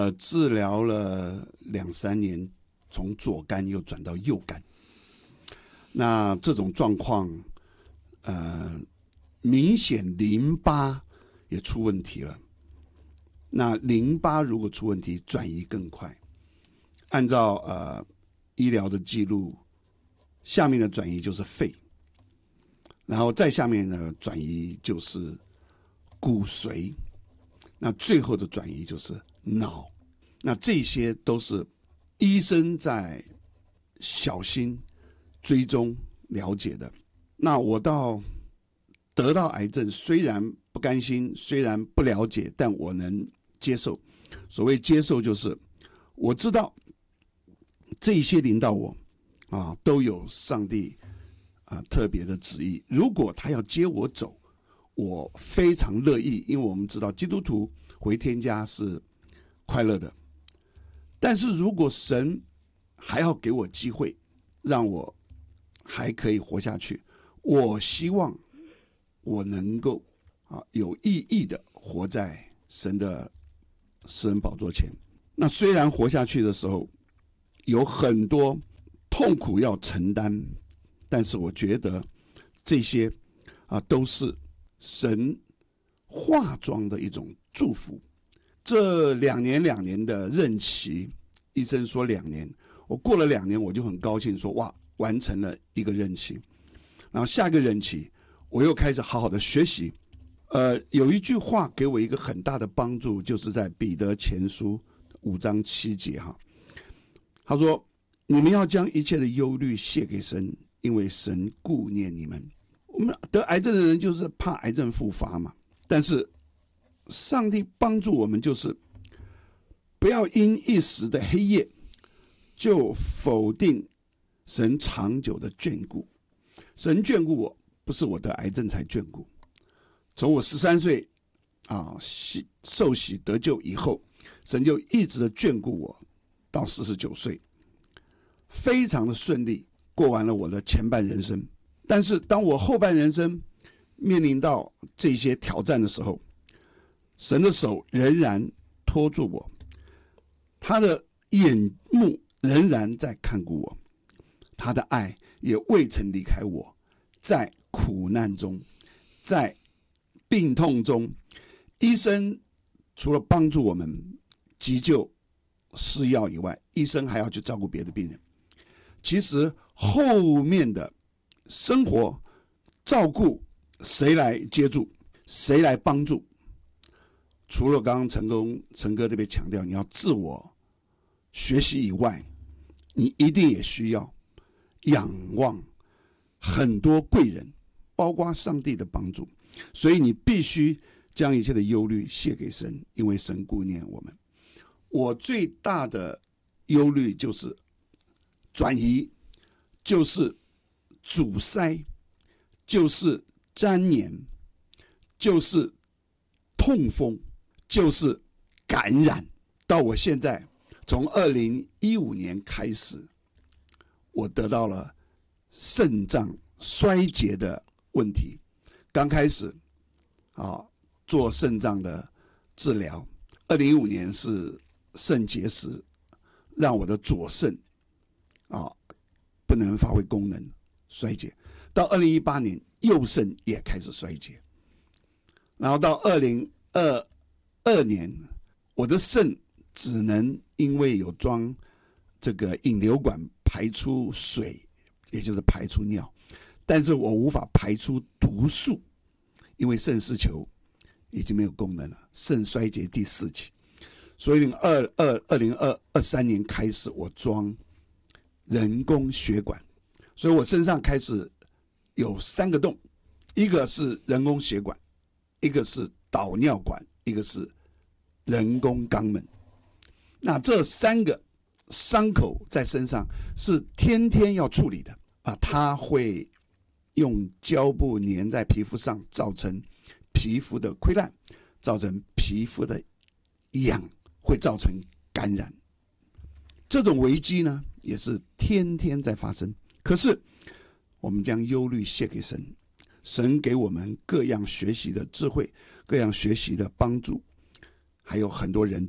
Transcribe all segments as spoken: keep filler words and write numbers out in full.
呃，治疗了两三年，从左肝又转到右肝。那这种状况，呃，明显淋巴也出问题了。那淋巴如果出问题，转移更快。按照呃医疗的记录，下面的转移就是肺，然后再下面的转移就是骨髓，那最后的转移就是脑。那这些都是医生在小心追踪了解的。那我到得到癌症，虽然不甘心，虽然不了解，但我能接受。所谓接受，就是我知道这些临到我啊，都有上帝啊特别的旨意。如果他要接我走，我非常乐意，因为我们知道基督徒回天家是快乐的。但是如果神还要给我机会，让我还可以活下去，我希望我能够啊有意义的活在神的施恩宝座前。那虽然活下去的时候有很多痛苦要承担，但是我觉得这些啊都是神化妆的一种祝福。这两年两年的任期，医生说两年，我过了两年我就很高兴说，哇，完成了一个任期。然后下一个任期我又开始好好的学习。呃，有一句话给我一个很大的帮助，就是在彼得前书五章七节哈，他说：“你们要将一切的忧虑卸给神，因为神顾念你们。”我们得癌症的人就是怕癌症复发嘛，但是上帝帮助我们，就是不要因一时的黑夜就否定神长久的眷顾。神眷顾我，不是我得癌症才眷顾。从我十三岁啊受洗得救以后，神就一直的眷顾我，到四十九岁，非常的顺利，过完了我的前半人生。但是当我后半人生面临到这些挑战的时候，神的手仍然托住我，他的眼目仍然在看顾我，他的爱也未曾离开我。在苦难中，在病痛中，医生除了帮助我们急救施药以外，医生还要去照顾别的病人。其实后面的生活照顾谁来接住，谁来帮助，除了刚刚成功陈哥这边强调你要自我学习以外，你一定也需要仰望很多贵人，包括上帝的帮助。所以你必须将一切的忧虑卸给神，因为神顾念我们。我最大的忧虑就是转移，就是阻塞，就是沾黏，就是痛风，就是感染。到我现在，从二零一五年开始，我得到了肾脏衰竭的问题。刚开始啊做肾脏的治疗，二零一五年是肾结石，让我的左肾啊不能发挥功能，衰竭。到二零一八年，右肾也开始衰竭。然后到二零二二年，我的肾只能因为有装这个引流管排出水，也就是排出尿，但是我无法排出毒素，因为肾丝球已经没有功能了，肾衰竭第四期。所以二零二三年开始，我装人工血管，所以我身上开始有三个洞，一个是人工血管，一个是导尿管，一个是人工肛门。那这三个伤口在身上是天天要处理的啊，它会用胶布粘在皮肤上，造成皮肤的溃烂，造成皮肤的痒，会造成感染。这种危机呢，也是天天在发生。可是我们将忧虑卸给神，神给我们各样学习的智慧，各样学习的帮助，还有很多人的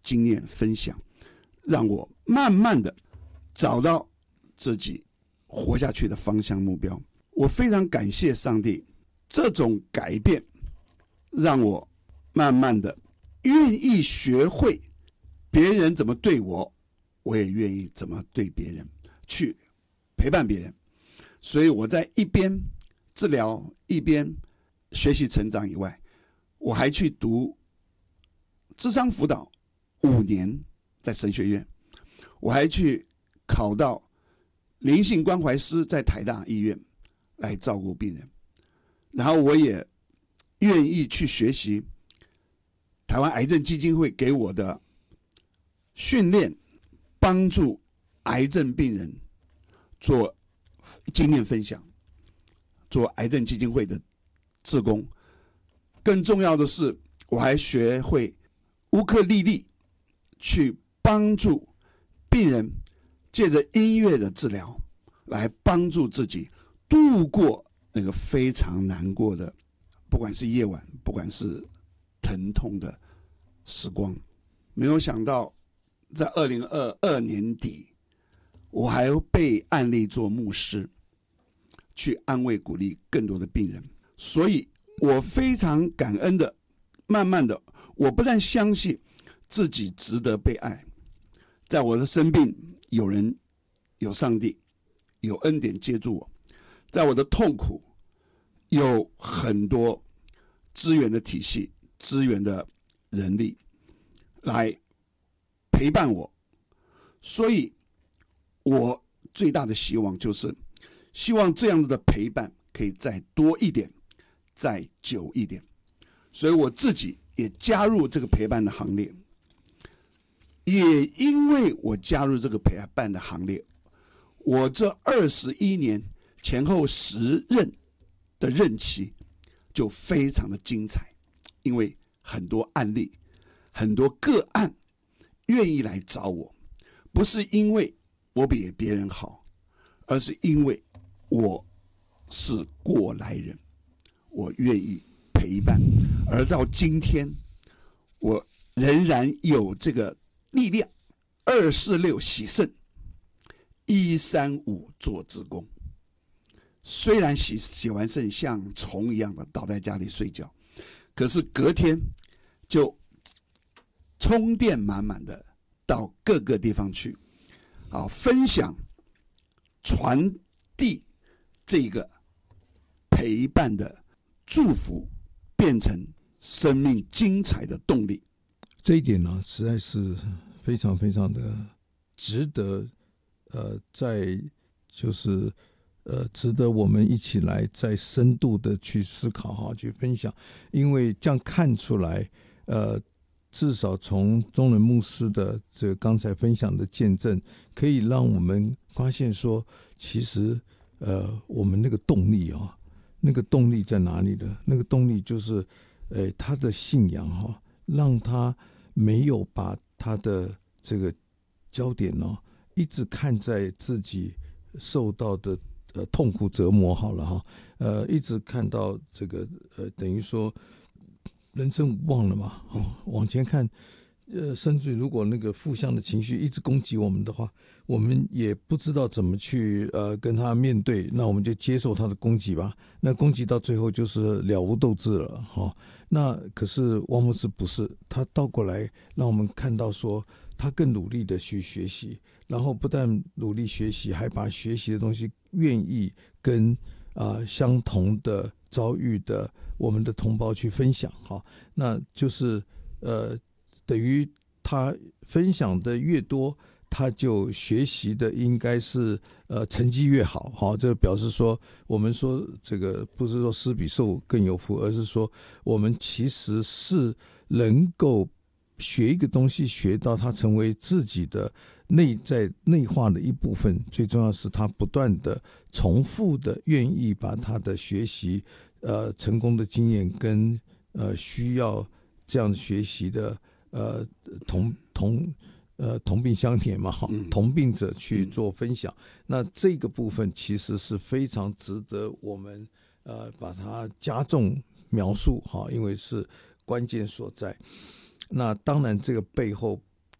经验分享，让我慢慢的找到自己活下去的方向目标。我非常感谢上帝，这种改变让我慢慢的愿意学会别人怎么对我，我也愿意怎么对别人，去陪伴别人。所以我在一边治疗一边学习成长以外，我还去读諮商辅导五年，在神学院，我还去考到灵性关怀师，在台大医院来照顾病人。然后我也愿意去学习台湾癌症基金会给我的训练，帮助癌症病人做经验分享，做癌症基金会的志工。更重要的是，我还学会乌克丽丽，去帮助病人借着音乐的治疗来帮助自己度过那个非常难过的，不管是夜晚，不管是疼痛的时光。没有想到在二零二二年底，我还被案例做牧师，去安慰鼓励更多的病人。所以我非常感恩的，慢慢的我不但相信自己值得被爱，在我的生病有人，有上帝，有恩典接住我，在我的痛苦有很多资源的体系，资源的人力来陪伴我。所以我最大的希望就是希望这样的陪伴可以再多一点，再久一点。所以我自己也加入这个陪伴的行列，也因为我加入这个陪伴的行列，我这二十一年前后十任的任期就非常的精彩。因为很多案例，很多个案愿意来找我，不是因为我比别人好，而是因为我是过来人，我愿意陪伴。而到今天，我仍然有这个力量，二四六洗肾，一三五做志工。虽然洗洗完肾像虫一样的倒在家里睡觉，可是隔天就充电满满的到各个地方去，好分享、传递这个陪伴的祝福，变成生命精彩的动力。 这一点呢，实在是非常非常的值得，呃，在就是呃，值得我们一起来再深度的去思考哈，去分享。因为这样看出来，呃，至少从中仁牧师的这个刚才分享的见证，可以让我们发现说，其实呃，我们那个动力啊，那个动力在哪里呢？那个动力就是，呃，他的信仰哈，让他没有把他的这个焦点呢，一直看在自己受到的呃痛苦折磨好了哈，呃，一直看到这个呃，等于说人生无望了嘛，哦，往前看，呃，甚至如果那个负向的情绪一直攻击我们的话，我们也不知道怎么去呃跟他面对，那我们就接受他的攻击吧。那攻击到最后就是了无斗志了哈、哦。那可是王牧师不是，他倒过来让我们看到说，他更努力的去学习，然后不但努力学习，还把学习的东西愿意跟啊、呃、相同的遭遇的我们的同胞去分享哈。那就是呃等于他分享的越多，他就学习的应该是呃成绩越好哈。这表示说，我们说这个不是说施比受更有福，而是说我们其实是能够学一个东西，学到它成为自己的内在内化的一部分。最重要是他不断的重复的愿意把他的学习呃成功的经验跟呃需要这样学习的呃同同呃同病相怜嘛，同病者去做分享。那这个部分其实是非常值得我们呃把它加重描述哈，因为是关键所在。那当然这个背后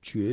绝